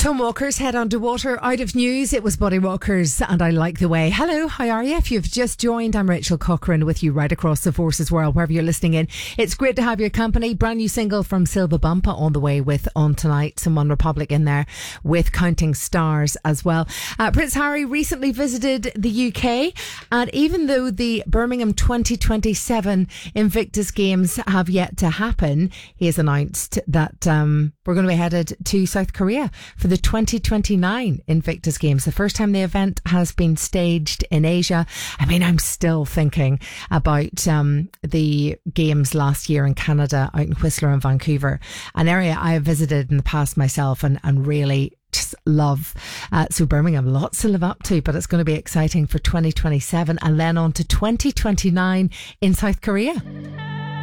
Tom Walker's Head Under Water. Out of news, it was Buddy Walker's And I Like the Way. Hello, how are you? If you've just joined, I'm Rachel Cochrane with you right across the Forces world, wherever you're listening in. It's great to have your company. Brand new single from Silva Bumpa on the way with On Tonight. Some One Republic in there with Counting Stars as well. Prince Harry recently visited the UK, and even though the Birmingham 2027 Invictus Games have yet to happen, he has announced that we're going to be headed to South Korea for the 2029 Invictus Games, the first time the event has been staged in Asia. I mean, I'm still thinking about the games last year in Canada, out in Whistler and Vancouver, an area I have visited in the past myself and really just love. So Birmingham, lots to live up to, but it's going to be exciting for 2027 and then on to 2029 in South Korea.